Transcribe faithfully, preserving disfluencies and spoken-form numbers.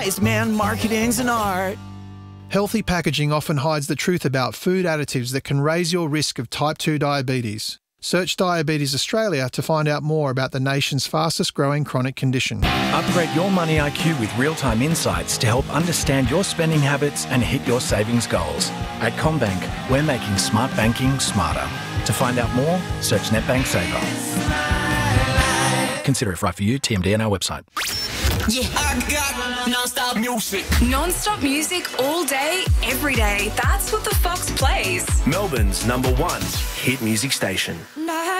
wise man, marketing's an art. Healthy packaging often hides the truth about food additives that can raise your risk of type two diabetes. Search Diabetes Australia to find out more about the nation's fastest growing chronic condition. Upgrade your money I Q with real-time insights to help understand your spending habits and hit your savings goals. At CommBank, we're making smart banking smarter. To find out more, search NetBank Saver. Consider if right for you. T M D on our website. Yeah, I got non-stop music. Non-stop music all day, every day. That's what the Fox plays. Melbourne's number one hit music station.